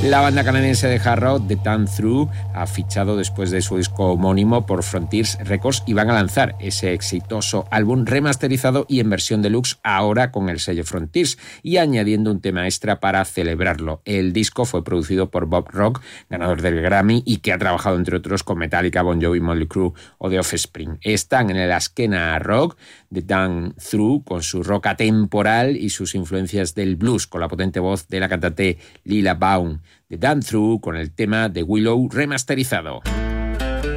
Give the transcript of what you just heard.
La banda canadiense de hard rock, The Damn Through, ha fichado después de su disco homónimo por Frontiers Records y van a lanzar ese exitoso álbum remasterizado y en versión deluxe ahora con el sello Frontiers y añadiendo un tema extra para celebrarlo. El disco fue producido por Bob Rock, ganador del Grammy y que ha trabajado entre otros con Metallica, Bon Jovi, Motley Crue o The Offspring. Están en el Askena Rock, The Damn Through, con su rock atemporal y sus influencias del blues, con la potente voz de la cantante Lila Baum. The Damn Through con el tema de Willow remasterizado.